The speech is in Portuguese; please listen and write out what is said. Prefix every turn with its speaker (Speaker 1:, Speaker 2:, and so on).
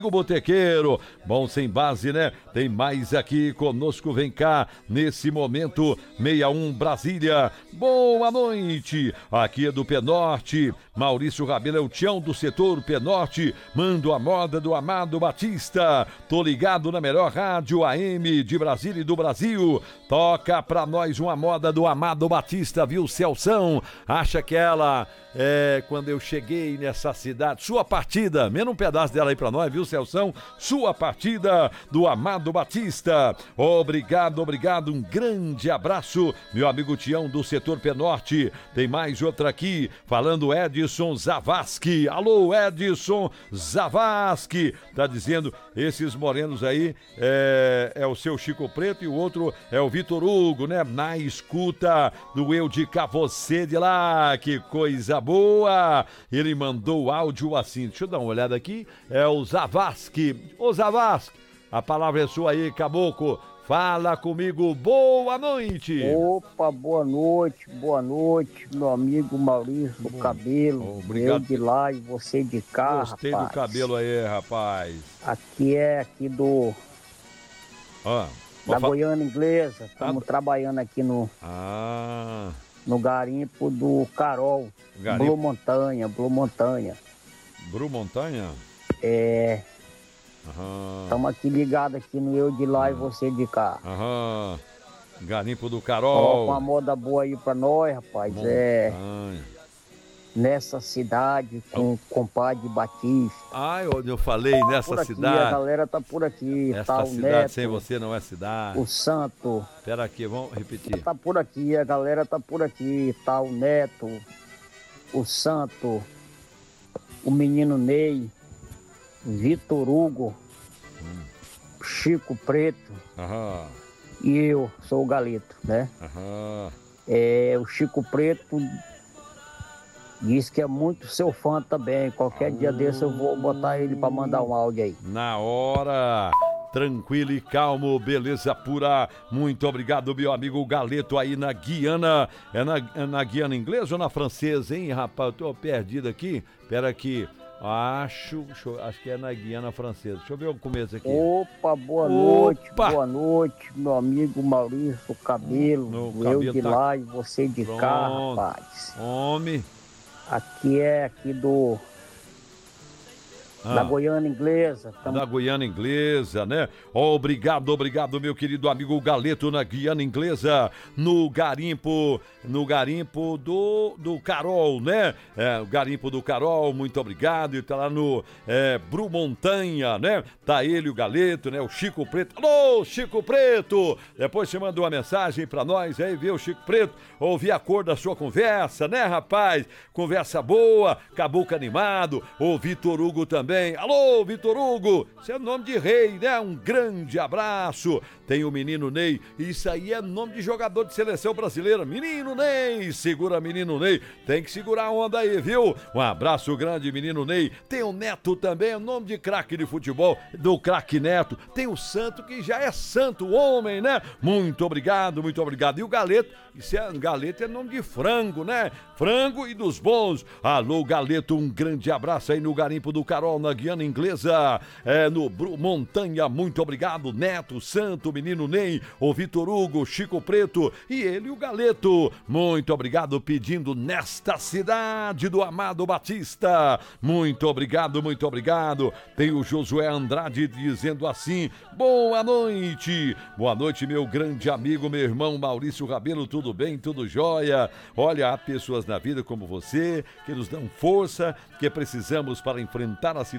Speaker 1: O Botequeiro, bom sem base, né? Tem mais aqui conosco, vem cá, nesse momento, 61 Brasília. Boa noite, aqui é do Penorte, Maurício Rabelo é o Tião do setor Penorte, mando a moda do Amado Batista, tô ligado na melhor rádio AM de Brasília e do Brasil, toca pra nós uma moda do Amado Batista, viu, Celção? Acha que ela, quando eu cheguei nessa cidade, sua partida, menos um pedaço dela aí pra nós, viu, Celção? Sua partida do Amado Batista. Obrigado, um grande abraço, meu amigo Tião do setor Penorte. Tem mais outra aqui, falando Edson Zavascki. Alô, Edson Zavascki. Tá dizendo, esses morenos aí é o seu Chico Preto e o outro é o Vitor Hugo, né? Na escuta do Eu de Cá, você de lá. Que coisa boa. Ele mandou áudio assim, deixa eu dar uma olhada aqui. É o Zavascki. Ô Zavascki, a palavra é sua aí, caboclo. Fala comigo, boa noite.
Speaker 2: Opa, boa noite, meu amigo Maurício do Cabelo.
Speaker 1: Obrigado.
Speaker 2: Eu de lá e você de cá,
Speaker 1: Gostei
Speaker 2: rapaz.
Speaker 1: do cabelo aí, rapaz.
Speaker 2: Aqui da Goiânia Inglesa. Estamos trabalhando aqui no garimpo do Carol. Blue Montanha.
Speaker 1: Blue Montanha?
Speaker 2: Estamos aqui ligados aqui no Eu de lá e você de cá.
Speaker 1: Garimpo do Carol.
Speaker 2: Coloca uma moda boa aí pra nós, rapaz. Nessa cidade com o compadre Batista.
Speaker 1: Eu falei nessa
Speaker 2: por aqui,
Speaker 1: cidade.
Speaker 2: A galera tá por aqui.
Speaker 1: Essa
Speaker 2: tá o
Speaker 1: cidade
Speaker 2: Neto,
Speaker 1: sem você não é cidade.
Speaker 2: o Santo.
Speaker 1: Espera aqui, vamos repetir.
Speaker 2: Tá por aqui, a galera tá por aqui. Tá o Neto, o Santo, o menino Ney, Vitor Hugo, Chico Preto e eu sou o Galeto, né? O Chico Preto diz que é muito seu fã também. Qualquer dia desse eu vou botar ele pra mandar um áudio aí.
Speaker 1: Na hora, tranquilo e calmo, beleza pura. Muito obrigado, meu amigo Galeto aí na Guiana. É na Guiana inglesa ou na francesa, hein, rapaz? Eu tô perdido aqui. Pera aqui. Acho que é na Guiana francesa. Deixa eu ver o começo aqui.
Speaker 2: Opa, boa noite, meu amigo Maurício Cabelo. Eu de lá e você de cá, rapaz.
Speaker 1: Homem.
Speaker 2: Aqui da Goiânia Inglesa.
Speaker 1: Da Goiânia Inglesa, né? Obrigado, meu querido amigo Galeto na Guiana Inglesa, no garimpo do Carol, né? O garimpo do Carol, muito obrigado. E tá lá no Blue Montanha, né? Tá ele, o Galeto, né? O Chico Preto. Alô, Chico Preto! Depois você manda uma mensagem pra nós aí, viu, Chico Preto? Ouvir a cor da sua conversa, né, rapaz? Conversa boa, caboclo animado. O Vitor Hugo também. Alô, Vitor Hugo, isso é nome de rei, né? Um grande abraço. Tem o menino Ney, isso aí é nome de jogador de seleção brasileira. Menino Ney, segura menino Ney, tem que segurar a onda aí, viu? Um abraço grande, menino Ney. Tem o Neto também, o nome de craque de futebol, do craque Neto. Tem o Santo, que já é santo homem, né? Muito obrigado. E o Galeto, Galeto é nome de frango, né? Frango e dos bons. Alô, Galeto, um grande abraço aí no garimpo do Carol, na Guiana Inglesa, no Montanha, muito obrigado, Neto, Santo, menino Ney, o Vitor Hugo, Chico Preto e ele, o Galeto, muito obrigado, pedindo nesta cidade do Amado Batista, muito obrigado, tem o Josué Andrade dizendo assim, boa noite, meu grande amigo, meu irmão Maurício Rabelo, tudo bem, tudo jóia? Olha, há pessoas na vida como você, que nos dão força, que precisamos para enfrentar as